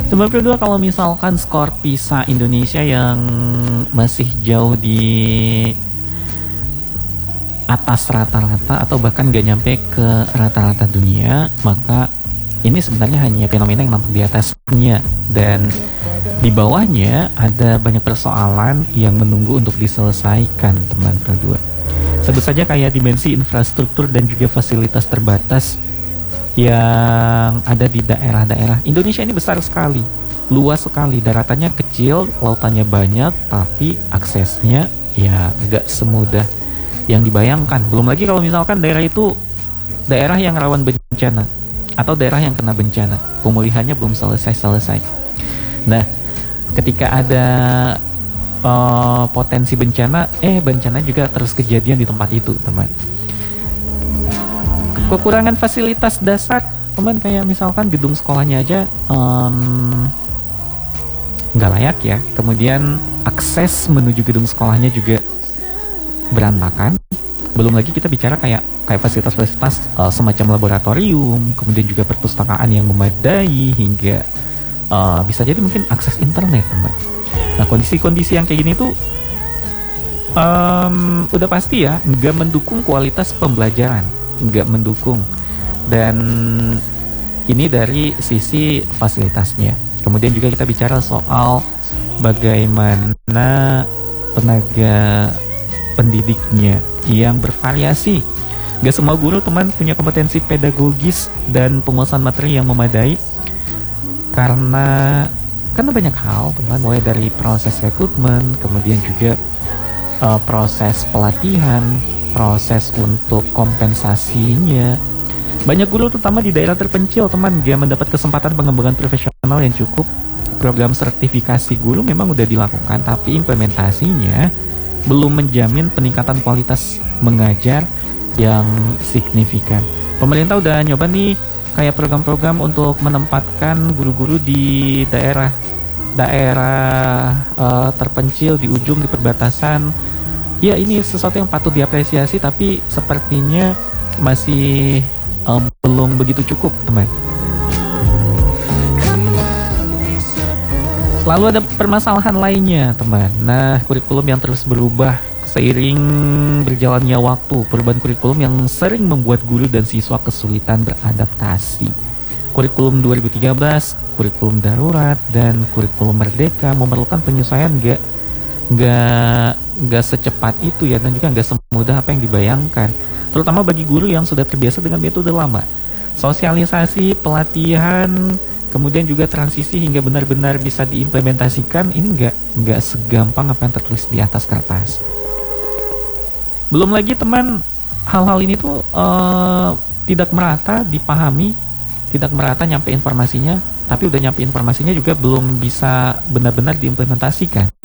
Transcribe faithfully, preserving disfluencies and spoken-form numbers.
Teman kedua, kalau misalkan skor PISA Indonesia yang masih jauh di atas rata-rata atau bahkan gak nyampe ke rata-rata dunia, maka ini sebenarnya hanya fenomena yang nampak di atasnya, dan di bawahnya ada banyak persoalan yang menunggu untuk diselesaikan, teman kedua. Sebut saja kayak dimensi infrastruktur dan juga fasilitas terbatas yang ada di daerah-daerah. Indonesia ini besar sekali, luas sekali, daratannya kecil, lautannya banyak, tapi aksesnya ya gak semudah yang dibayangkan. Belum lagi kalau misalkan daerah itu daerah yang rawan bencana atau daerah yang kena bencana, pemulihannya belum selesai-selesai. Nah, ketika ada uh, potensi bencana, eh bencana juga terus kejadian di tempat itu, teman. Kekurangan fasilitas dasar, teman, kayak misalkan gedung sekolahnya aja um, nggak layak ya. Kemudian akses menuju gedung sekolahnya juga berantakan. Belum lagi kita bicara kayak kayak fasilitas-fasilitas uh, semacam laboratorium, kemudian juga perpustakaan yang memadai, hingga uh, bisa jadi mungkin akses internet, teman. Nah, kondisi-kondisi yang kayak gini tuh um, udah pasti ya nggak mendukung kualitas pembelajaran, nggak mendukung. Dan ini dari sisi fasilitasnya. Kemudian juga kita bicara soal bagaimana tenaga pendidiknya yang bervariasi. Gak semua guru, teman, punya kompetensi pedagogis dan penguasaan materi yang memadai, karena karena banyak hal, teman, mulai dari proses rekrutmen, kemudian juga uh, proses pelatihan, proses untuk kompensasinya. Banyak guru terutama di daerah terpencil, teman, gak mendapat kesempatan pengembangan profesional yang cukup. Program sertifikasi guru memang udah dilakukan, tapi implementasinya belum menjamin peningkatan kualitas mengajar yang signifikan. Pemerintah udah nyoba nih kayak program-program untuk menempatkan guru-guru di daerah daerah uh, terpencil, di ujung, di perbatasan. Ya, ini sesuatu yang patut diapresiasi, tapi sepertinya masih uh, belum begitu cukup, teman. Lalu ada permasalahan lainnya, teman. Nah, kurikulum yang terus berubah seiring berjalannya waktu. Perubahan kurikulum yang sering membuat guru dan siswa kesulitan beradaptasi. Kurikulum dua ribu tiga belas, kurikulum darurat, dan kurikulum merdeka memerlukan penyesuaian gak, gak, gak secepat itu ya, dan juga gak semudah apa yang dibayangkan. Terutama bagi guru yang sudah terbiasa dengan metode lama. Sosialisasi, pelatihan, kemudian juga transisi hingga benar-benar bisa diimplementasikan, ini nggak nggak segampang apa yang tertulis di atas kertas. Belum lagi, teman, hal-hal ini tuh uh, tidak merata dipahami, tidak merata nyampe informasinya, tapi udah nyampe informasinya juga belum bisa benar-benar diimplementasikan.